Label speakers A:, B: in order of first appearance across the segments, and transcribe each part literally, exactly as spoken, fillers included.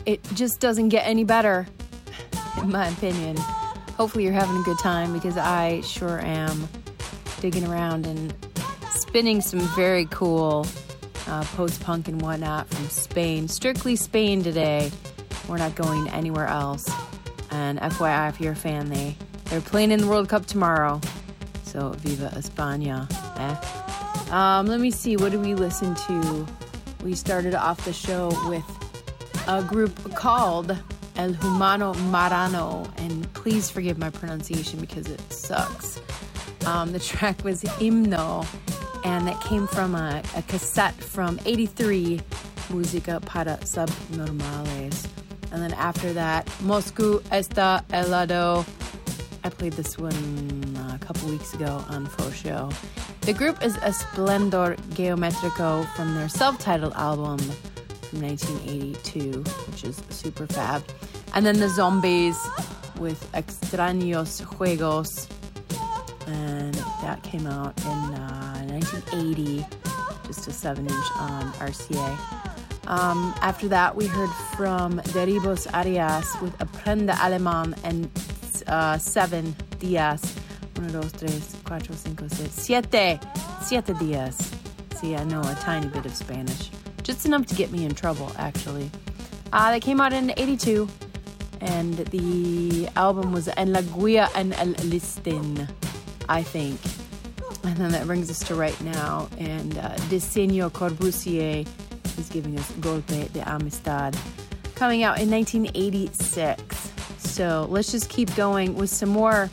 A: it just doesn't get any better, in my opinion. Hopefully you're having a good time, because I sure am digging around and spinning some very cool uh, post-punk and whatnot from Spain. Strictly Spain today. We're not going anywhere else. And F Y I, if you're a fan, they, they're playing in the World Cup tomorrow. So, Viva España. Eh? Um, let me see, what did we listen to? We started off the show with a group called El Humano Marrano, and please forgive my pronunciation because it sucks. Um, the track was Himno, and it came from a, a cassette from eighty-three, Música para Subnormales. And then after that, Moscú está helado. I played this one a couple weeks ago on Faux Show. The group is Esplendor Geometrico from their self-titled album from nineteen eighty-two, which is super fab. And then the Zombies with Extraños Juegos, and that came out in uh, nineteen eighty, just a seven inch on R C A. Um, after that, we heard from Deribos Arias with Aprende Alemán and uh, Seven Días. Uno, dos, tres, cuatro, cinco, seis, siete. Siete días. See, I know a tiny bit of Spanish. Just enough to get me in trouble, actually. Uh, they came out in eighty-two, and the album was En la Guía en el Listín, I think. And then that brings us to right now, and uh, Diseño Corbusier is giving us Golpe de Amistad, coming out in nineteen eighty-six. So let's just keep going with some more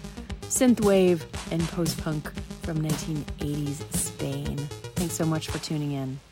A: synthwave and post-punk from nineteen eighties Spain. Thanks so much for tuning in.